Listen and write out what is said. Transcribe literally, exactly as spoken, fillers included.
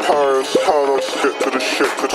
Paris, how do I get to the shit?